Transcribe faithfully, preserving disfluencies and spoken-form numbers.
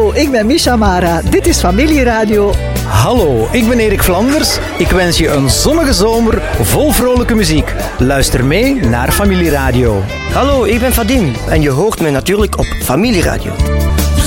Hallo, ik ben Misha Mara. Dit is Familieradio. Hallo, ik ben Erik Vlanders. Ik wens je een zonnige zomer vol vrolijke muziek. Luister mee naar Familieradio. Hallo, ik ben Vadim en je hoort mij natuurlijk op Familieradio.